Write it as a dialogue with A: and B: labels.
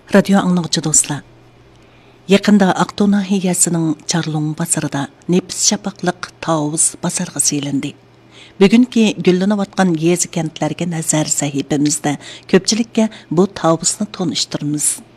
A: Radio anlıqçı dostlar. Yaqında Aqtau nahiyəsinin Charlong bazarında nefis şapaqlıq tavus bazarga silindi. Bugünkü güllanıvatqan yezi kentlərə nəzər sahibimizdə köpçilikə bu tavusni tonuşturmuz.